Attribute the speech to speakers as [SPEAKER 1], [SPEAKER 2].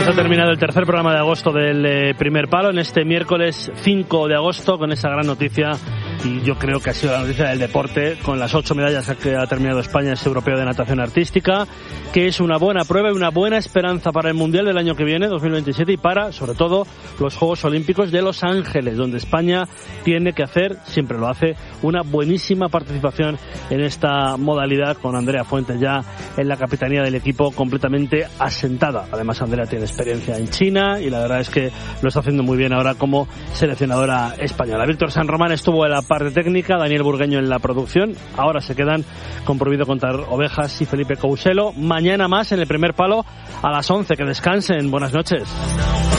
[SPEAKER 1] Pues ha terminado el tercer programa de agosto del Primer Palo en este miércoles 5 de agosto con esa gran noticia, y yo creo que ha sido la noticia del deporte, con las 8 medallas que ha terminado España, ese europeo de natación artística, que es una buena prueba y una buena esperanza para el Mundial del año que viene, 2027, y para, sobre todo, los Juegos Olímpicos de Los Ángeles, donde España tiene que hacer, siempre lo hace, una buenísima participación en esta modalidad, con Andrea Fuentes ya en la capitanía del equipo completamente asentada. Además, Andrea tiene experiencia en China y la verdad es que lo está haciendo muy bien ahora como seleccionadora española. Víctor San Román estuvo en la parte técnica, Daniel Burgueño en la producción. Ahora se quedan con Prohibido Contar Ovejas y Felipe Couselo. Mañana más en el Primer Palo a las 11. Que descansen. Buenas noches.